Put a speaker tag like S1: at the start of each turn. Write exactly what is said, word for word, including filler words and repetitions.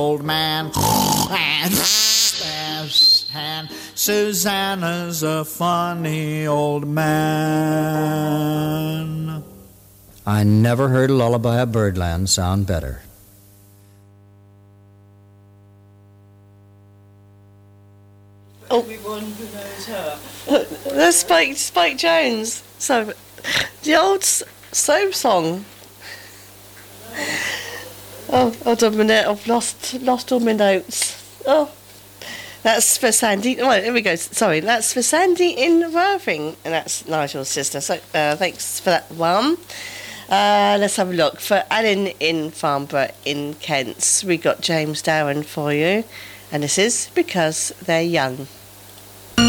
S1: old man. And Susanna's a funny old man.
S2: I never heard a lullaby of Birdland sound better.
S3: Oh. Everyone who knows her. That's Spike, Spike Jones. So, the old soap song. Oh, hold on a minute. I've lost lost all my notes. Oh, that's for Sandy. Oh, here we go. Sorry, that's for Sandy in Worthing, and that's Nigel's sister. So, uh, thanks for that one. Uh, let's have a look. For Alan in Farnborough in Kent, we got James Darren for you, and this is Because They're Young.